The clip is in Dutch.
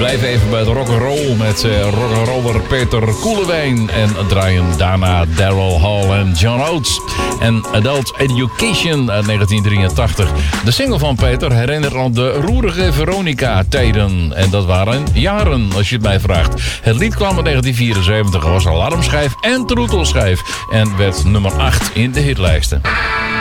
blijven even bij de rock'n'roll met rock'n'roller Peter Koelewijn. En draaien daarna Daryl Hall en John Oates. En Adult Education uit 1983. De single van Peter herinnert aan de roerige Veronica-tijden. En dat waren jaren, als je het mij vraagt. Het lied kwam in 1974, was alarmschijf en troetelschijf. En werd nummer 8 in de hitlijsten.